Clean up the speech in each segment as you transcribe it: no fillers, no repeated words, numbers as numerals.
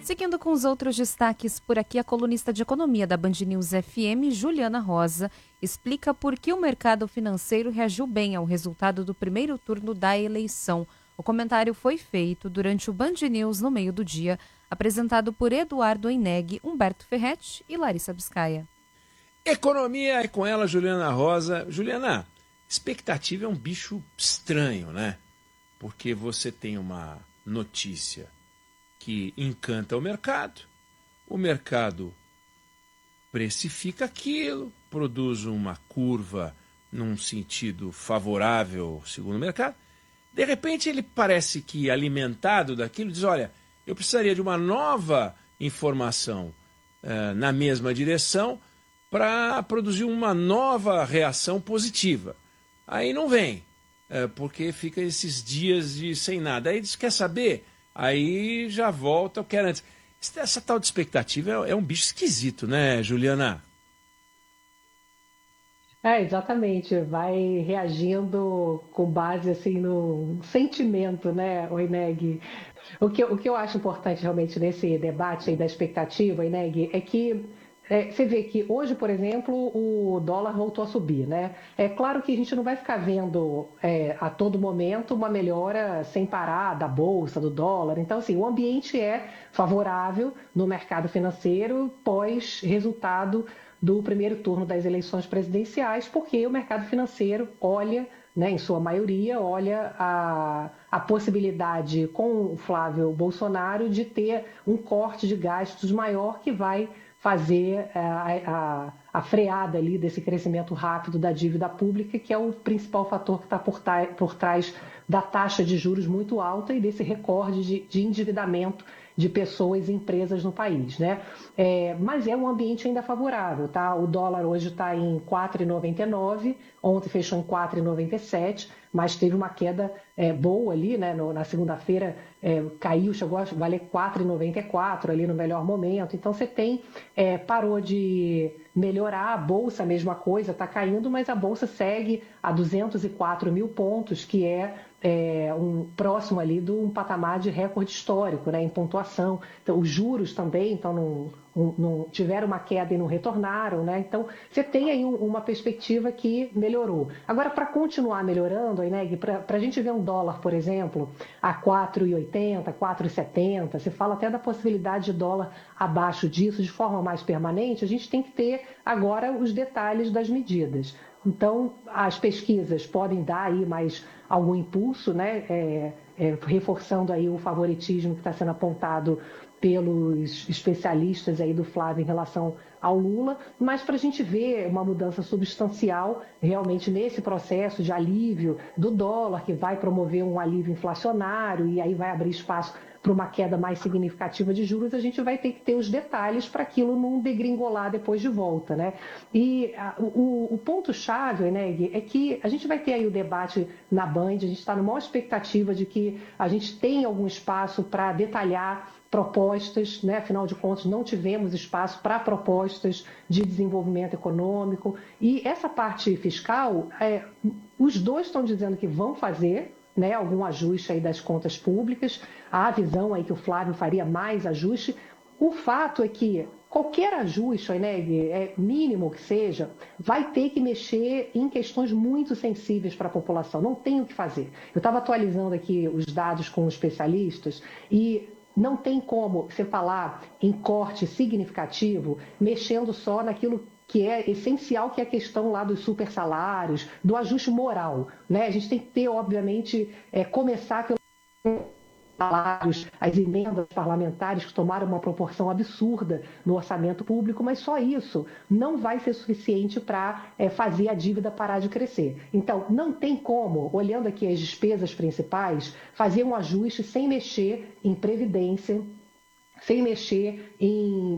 Seguindo com os outros destaques por aqui, a colunista de economia da Band News FM, Juliana Rosa, explica por que o mercado financeiro reagiu bem ao resultado do primeiro turno da eleição. O comentário foi feito durante o Band News no meio do dia, apresentado por Eduardo Oineg, Humberto Ferretti e Larissa Biscaia. Economia é com ela, Juliana Rosa. Juliana, expectativa é um bicho estranho, né? Porque você tem uma notícia que encanta o mercado precifica aquilo, produz uma curva num sentido favorável, segundo o mercado. De repente ele parece que, alimentado daquilo, diz, olha, eu precisaria de uma nova informação na mesma direção para produzir uma nova reação positiva. Aí não vem, porque fica esses dias de sem nada. Aí diz, quer saber? Aí já volta o que era antes. Essa tal de expectativa é um bicho esquisito, né, Juliana? Exatamente. Vai reagindo com base assim no sentimento, né, Oineg? O que eu acho importante realmente nesse debate aí da expectativa, Oineg, é que você vê que hoje, por exemplo, o dólar voltou a subir, né? É claro que a gente não vai ficar vendo a todo momento uma melhora sem parar da bolsa, do dólar. Então, assim, o ambiente é favorável no mercado financeiro pós resultado do primeiro turno das eleições presidenciais, porque o mercado financeiro olha, né, em sua maioria, olha a possibilidade com o Flávio Bolsonaro de ter um corte de gastos maior que vai fazer a freada ali desse crescimento rápido da dívida pública, que é o principal fator que está por trás da taxa de juros muito alta e desse recorde de endividamento de pessoas e empresas no país, né? Mas é um ambiente ainda favorável, tá? O dólar hoje está em 4,99, ontem fechou em 4,97, mas teve uma queda boa ali, né? Na segunda-feira caiu, chegou a valer 4,94 ali no melhor momento. Então você tem, parou de melhorar, a Bolsa a mesma coisa, está caindo, mas a Bolsa segue a 204 mil pontos, que é próximo ali de um patamar de recorde histórico, né, em pontuação. Então, os juros também então, não tiveram uma queda e não retornaram, né? Então, você tem aí uma perspectiva que melhorou. Agora, para continuar melhorando, Ineg, para a gente ver um dólar, por exemplo, a 4,80, 4,70, você fala até da possibilidade de dólar abaixo disso de forma mais permanente, a gente tem que ter agora os detalhes das medidas. Então, as pesquisas podem dar aí mais algum impulso, né? Reforçando aí o favoritismo que está sendo apontado pelos especialistas aí do Flávio em relação ao Lula, mas para a gente ver uma mudança substancial realmente nesse processo de alívio do dólar, que vai promover um alívio inflacionário e aí vai abrir espaço para uma queda mais significativa de juros, a gente vai ter que ter os detalhes para aquilo não degringolar depois de volta, né? E o ponto-chave, né, é que a gente vai ter aí o debate na Band, a gente está numa expectativa de que a gente tem algum espaço para detalhar propostas, né? Afinal de contas, não tivemos espaço para propostas de desenvolvimento econômico. E essa parte fiscal, os dois estão dizendo que vão fazer, né, algum ajuste aí das contas públicas. Há a visão aí que o Flávio faria mais ajuste. O fato é que qualquer ajuste, né, mínimo que seja, vai ter que mexer em questões muito sensíveis para a população. Não tem o que fazer. Eu estava atualizando aqui os dados com os especialistas e não tem como você falar em corte significativo mexendo só naquilo que é essencial, que é a questão lá dos super salários, do ajuste moral, né? A gente tem que ter, obviamente, começar pelos salários, as emendas parlamentares que tomaram uma proporção absurda no orçamento público, mas só isso não vai ser suficiente para fazer a dívida parar de crescer. Então, não tem como, olhando aqui as despesas principais, fazer um ajuste sem mexer em previdência, sem mexer em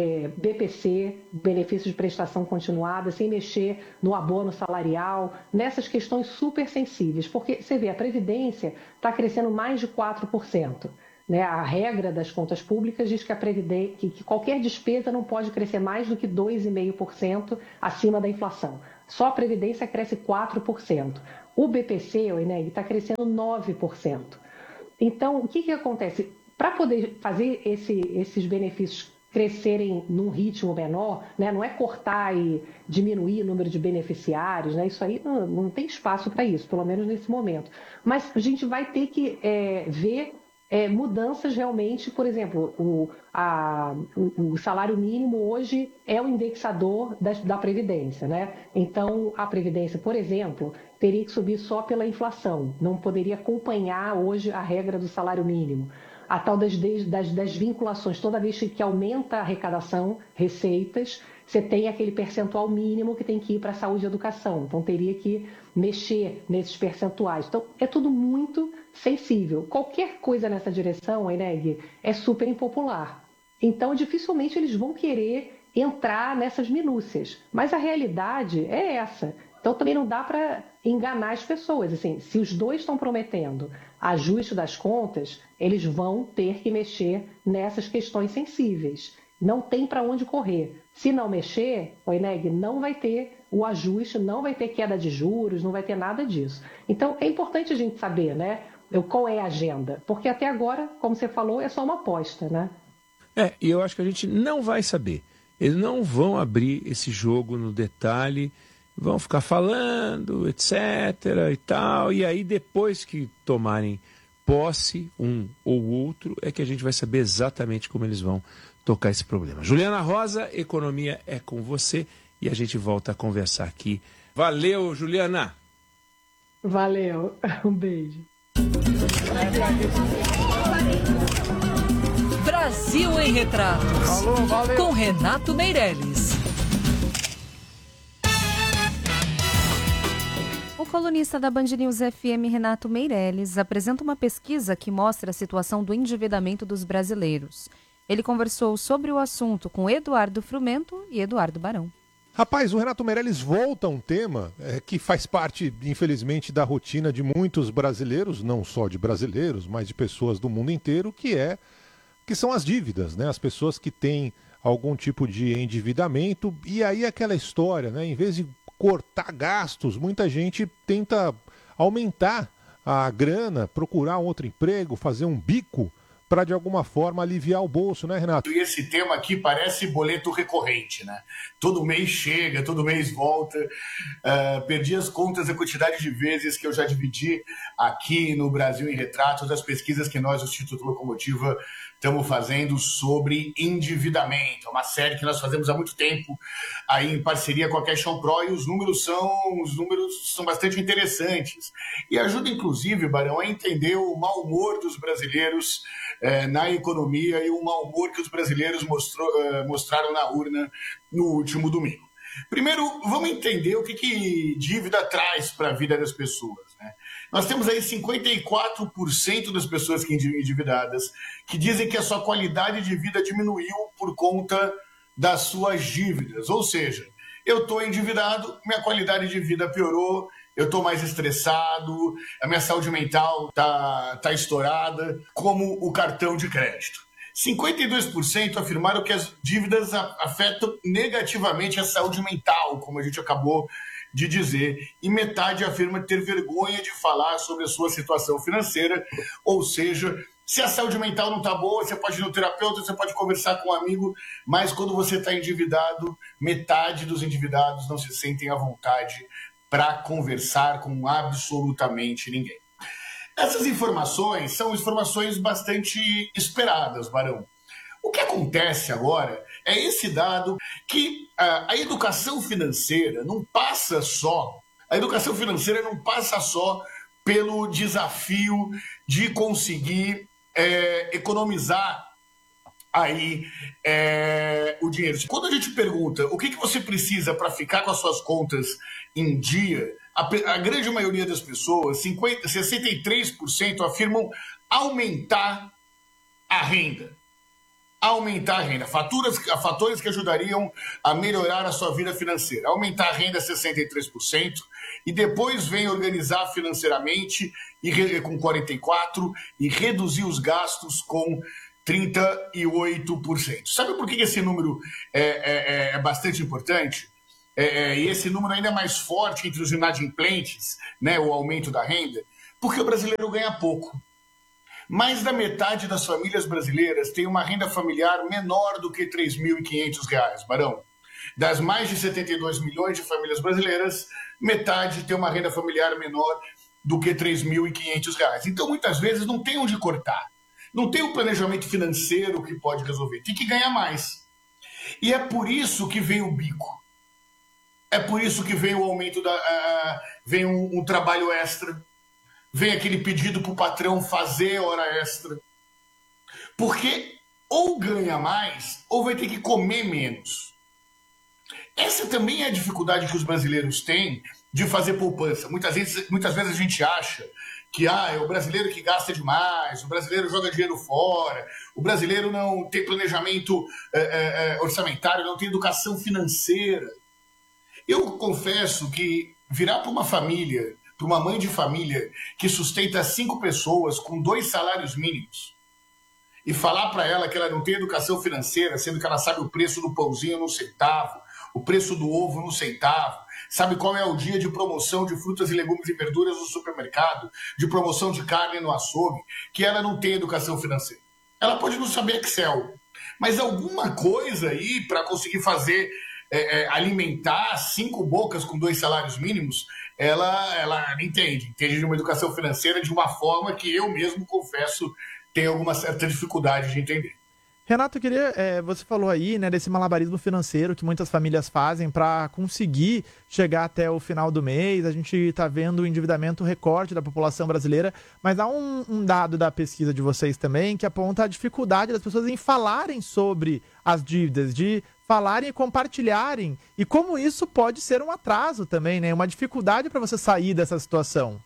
BPC, benefício de prestação continuada, sem mexer no abono salarial, nessas questões super sensíveis, porque você vê, a Previdência está crescendo mais de 4%. Né? A regra das contas públicas diz que qualquer despesa não pode crescer mais do que 2,5% acima da inflação. Só a Previdência cresce 4%. O BPC, o INEG, está crescendo 9%. Então, o que acontece? para poder fazer esses benefícios crescerem num ritmo menor, né? Não é cortar e diminuir o número de beneficiários, né? Isso aí não tem espaço para isso, pelo menos nesse momento. Mas a gente vai ter que ver mudanças realmente, por exemplo, o salário mínimo hoje é o indexador da Previdência, né? Então, a Previdência, por exemplo, teria que subir só pela inflação, não poderia acompanhar hoje a regra do salário mínimo. A tal das vinculações, toda vez que aumenta a arrecadação, receitas, você tem aquele percentual mínimo que tem que ir para a saúde e educação. Então, teria que mexer nesses percentuais. Então, é tudo muito sensível. Qualquer coisa nessa direção, Eneg, é super impopular. Então, dificilmente eles vão querer entrar nessas minúcias. Mas a realidade é essa. Então, também não dá para enganar as pessoas. Assim, se os dois estão prometendo ajuste das contas, eles vão ter que mexer nessas questões sensíveis. Não tem para onde correr. Se não mexer, o Eneg, não vai ter o ajuste, não vai ter queda de juros, não vai ter nada disso. Então, é importante a gente saber, né, qual é a agenda. Porque até agora, como você falou, é só uma aposta, né? E eu acho que a gente não vai saber. Eles não vão abrir esse jogo no detalhe, vão ficar falando, etc. e tal, e aí depois que tomarem posse, um ou outro, é que a gente vai saber exatamente como eles vão tocar esse problema. Juliana Rosa, Economia é com você, e a gente volta a conversar aqui. Valeu, Juliana! Valeu, um beijo. Brasil em Retratos, com Renato Meirelles. O colunista da Band News FM, Renato Meirelles, apresenta uma pesquisa que mostra a situação do endividamento dos brasileiros. Ele conversou sobre o assunto com Eduardo Frumento e Eduardo Barão. Rapaz, o Renato Meirelles volta a um tema que faz parte, infelizmente, da rotina de muitos brasileiros, não só de brasileiros, mas de pessoas do mundo inteiro, que são as dívidas, né? As pessoas que têm algum tipo de endividamento, e aí aquela história, né? Em vez de cortar gastos, muita gente tenta aumentar a grana, procurar um outro emprego, fazer um bico para de alguma forma aliviar o bolso, né, Renato? E esse tema aqui parece boleto recorrente, né? Todo mês chega, todo mês volta. Perdi as contas da quantidade de vezes que eu já dividi aqui no Brasil em Retratos as pesquisas que nós, o Instituto Locomotiva, estamos fazendo sobre endividamento. É uma série que nós fazemos há muito tempo, aí em parceria com a Cash Pro, e os números são bastante interessantes. E ajuda, inclusive, Barão, a entender o mau humor dos brasileiros na economia e o mau humor que os brasileiros mostraram na urna no último domingo. Primeiro, vamos entender o que dívida traz para a vida das pessoas, né? Nós temos aí 54% das pessoas que endividadas que dizem que a sua qualidade de vida diminuiu por conta das suas dívidas. Ou seja, eu estou endividado, minha qualidade de vida piorou, eu estou mais estressado, a minha saúde mental tá estourada, como o cartão de crédito. 52% afirmaram que as dívidas afetam negativamente a saúde mental, como a gente acabou de dizer, e metade afirma ter vergonha de falar sobre a sua situação financeira, ou seja, se a saúde mental não está boa, você pode ir no terapeuta, você pode conversar com um amigo, mas quando você está endividado, metade dos endividados não se sentem à vontade para conversar com absolutamente ninguém. Essas informações são informações bastante esperadas, Barão. O que acontece agora é esse dado que a educação financeira não passa só pelo desafio de conseguir economizar aí o dinheiro. Quando a gente pergunta o que você precisa para ficar com as suas contas em dia, a grande maioria das pessoas, 63%, afirmam aumentar a renda. Fatores que ajudariam a melhorar a sua vida financeira. Aumentar a renda 63%, e depois vem organizar financeiramente com 44% e reduzir os gastos com 38%. Sabe por que esse número é bastante importante? E esse número ainda é mais forte entre os inadimplentes, né, o aumento da renda, porque o brasileiro ganha pouco. Mais da metade das famílias brasileiras tem uma renda familiar menor do que R$ 3.500, Barão. Das mais de 72 milhões de famílias brasileiras, metade tem uma renda familiar menor do que R$ 3.500. Então, muitas vezes, não tem onde cortar. Não tem um planejamento financeiro que pode resolver. Tem que ganhar mais. E é por isso que vem o bico. É por isso que vem o aumento vem um trabalho extra. Vem aquele pedido para o patrão fazer hora extra. Porque ou ganha mais, ou vai ter que comer menos. Essa também é a dificuldade que os brasileiros têm de fazer poupança. Muitas vezes a gente acha que é o brasileiro que gasta demais, o brasileiro joga dinheiro fora, o brasileiro não tem planejamento orçamentário, não tem educação financeira. Eu confesso que virar para uma família, para uma mãe de família que sustenta 5 pessoas com 2 salários mínimos e falar para ela que ela não tem educação financeira, sendo que ela sabe o preço do pãozinho no centavo, o preço do ovo no centavo, sabe qual é o dia de promoção de frutas e legumes e verduras no supermercado, de promoção de carne no açougue, que ela não tem educação financeira. Ela pode não saber Excel, mas alguma coisa aí para conseguir fazer, alimentar 5 bocas com 2 salários mínimos, ela entende de uma educação financeira de uma forma que eu mesmo, confesso, tenho alguma certa dificuldade de entender. Renato, eu queria, você falou aí, né, desse malabarismo financeiro que muitas famílias fazem para conseguir chegar até o final do mês. A gente está vendo o endividamento recorde da população brasileira, mas há um dado da pesquisa de vocês também que aponta a dificuldade das pessoas em falarem sobre as dívidas, de falarem e compartilharem, e como isso pode ser um atraso também, né, uma dificuldade para você sair dessa situação.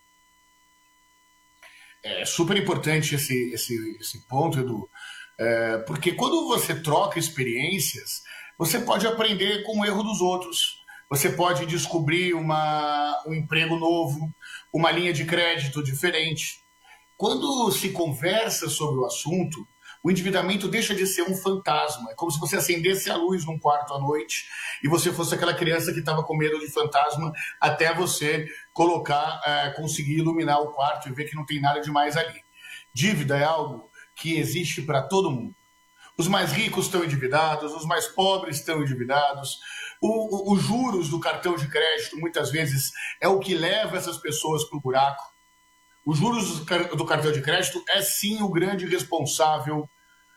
É super importante esse ponto, Edu. Porque quando você troca experiências, você pode aprender com o erro dos outros. Você pode descobrir um emprego novo, uma linha de crédito diferente. Quando se conversa sobre o assunto, o endividamento deixa de ser um fantasma. É como se você acendesse a luz num quarto à noite e você fosse aquela criança que estava com medo de fantasma até você conseguir iluminar o quarto e ver que não tem nada demais ali. Dívida é algo que existe para todo mundo. Os mais ricos estão endividados, os mais pobres estão endividados. Os juros do cartão de crédito, muitas vezes, é o que leva essas pessoas para o buraco. Os juros do cartão de crédito é, sim, o grande responsável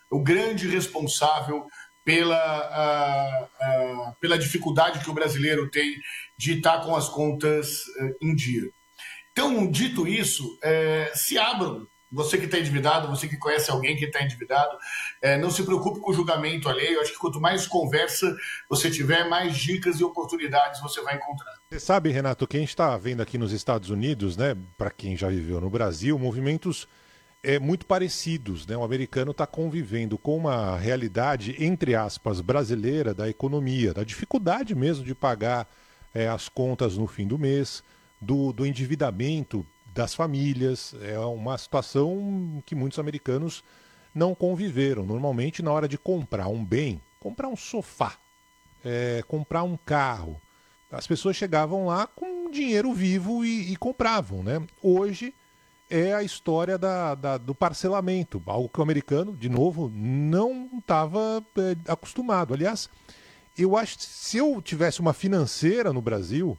pela dificuldade que o brasileiro tem de estar com as contas em dia. Então, dito isso, se abram. Você que está endividado, você que conhece alguém que está endividado, não se preocupe com o julgamento alheio. Eu acho que quanto mais conversa você tiver, mais dicas e oportunidades você vai encontrar. Você sabe, Renato, que a gente está vendo aqui nos Estados Unidos, né, para quem já viveu no Brasil, movimentos muito parecidos, né? O americano está convivendo com uma realidade, entre aspas, brasileira da economia, da dificuldade mesmo de pagar as contas no fim do mês, do endividamento das famílias. É uma situação que muitos americanos não conviveram. Normalmente, na hora de comprar um bem, comprar um sofá, comprar um carro, as pessoas chegavam lá com dinheiro vivo e compravam, né? Hoje é a história do parcelamento, algo que o americano, de novo, não estava acostumado. Aliás, eu acho que se eu tivesse uma financeira no Brasil,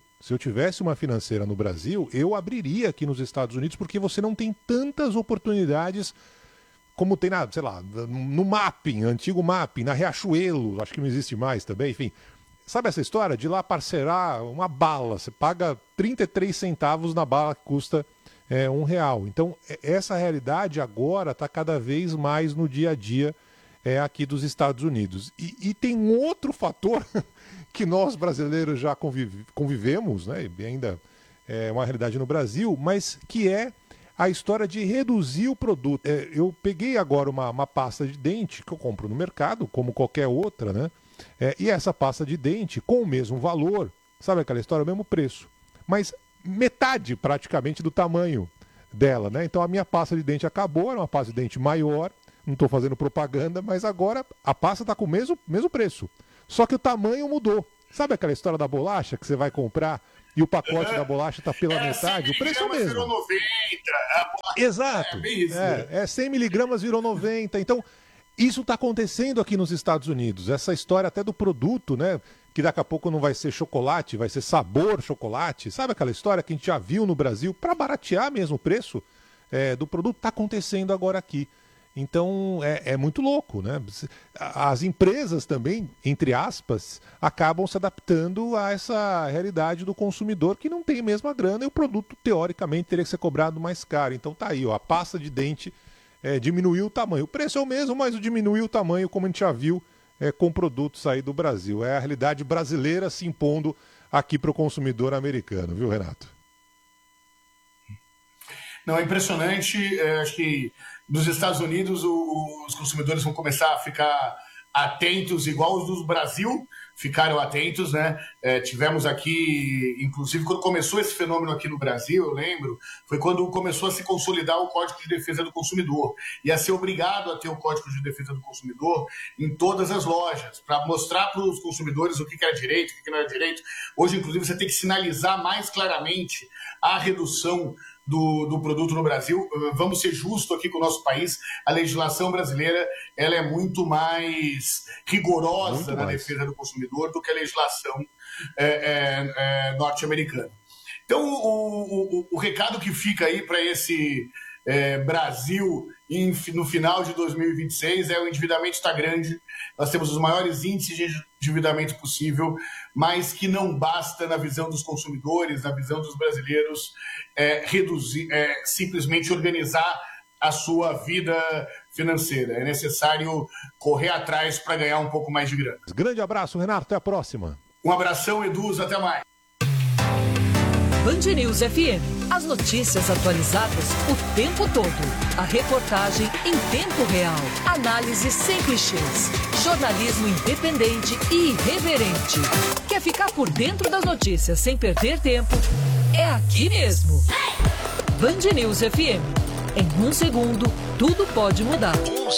eu abriria aqui nos Estados Unidos, porque você não tem tantas oportunidades como tem no Mapping, antigo Mapping, na Riachuelo, acho que não existe mais também, enfim. Sabe essa história de ir lá parcelar uma bala? Você paga 33 centavos na bala que custa R$1. Então, essa realidade agora está cada vez mais no dia a dia aqui dos Estados Unidos. E tem um outro fator que nós brasileiros já convivemos, né? E ainda é uma realidade no Brasil, mas que é a história de reduzir o produto. Eu peguei agora uma pasta de dente que eu compro no mercado, como qualquer outra, né? E essa pasta de dente, com o mesmo valor, sabe aquela história, o mesmo preço, mas metade praticamente do tamanho dela, né? Então a minha pasta de dente acabou, era uma pasta de dente maior, não estou fazendo propaganda, mas agora a pasta está com o mesmo preço. Só que o tamanho mudou. Sabe aquela história da bolacha que você vai comprar e e o pacote da bolacha está pela metade, o preço é o mesmo. Virou 90. Exato. É 100 miligramas virou 90. Então, isso está acontecendo aqui nos Estados Unidos. Essa história até do produto, né? Que daqui a pouco não vai ser chocolate, vai ser sabor chocolate. Sabe aquela história que a gente já viu no Brasil? Para baratear mesmo o preço do produto, está acontecendo agora aqui. Então, é muito louco, né? As empresas também, entre aspas, acabam se adaptando a essa realidade do consumidor que não tem mesmo a grana e o produto, teoricamente, teria que ser cobrado mais caro. Então tá aí, ó, a pasta de dente diminuiu o tamanho. O preço é o mesmo, mas diminuiu o tamanho, como a gente já viu com produtos aí do Brasil. É a realidade brasileira se impondo aqui para o consumidor americano, viu, Renato? Não, é impressionante. Acho que nos Estados Unidos os consumidores vão começar a ficar atentos, igual os do Brasil ficaram atentos, né? Tivemos aqui, inclusive, quando começou esse fenômeno aqui no Brasil, eu lembro, foi quando começou a se consolidar o Código de Defesa do Consumidor. E a ser obrigado a ter o Código de Defesa do Consumidor em todas as lojas, para mostrar para os consumidores o que era direito, o que não era direito. Hoje, inclusive, você tem que sinalizar mais claramente a redução do produto no Brasil. Vamos ser justos aqui com o nosso país. A legislação brasileira ela é muito mais rigorosa na defesa do consumidor do que a legislação norte-americana. Então, o recado que fica aí para esse Brasil no final de 2026 o endividamento está grande. Nós temos os maiores índices de endividamento possível, mas que não basta, na visão dos consumidores, na visão dos brasileiros, reduzir, simplesmente organizar a sua vida financeira. É necessário correr atrás para ganhar um pouco mais de grana. Grande abraço, Renato. Até a próxima. Um abração, Edu. Até mais. Band News FM. As notícias atualizadas o tempo todo. A reportagem em tempo real. Análise sem clichês. Jornalismo independente e irreverente. Quer ficar por dentro das notícias sem perder tempo? É aqui mesmo. Band News FM. Em 1 segundo, tudo pode mudar. 1 segundo.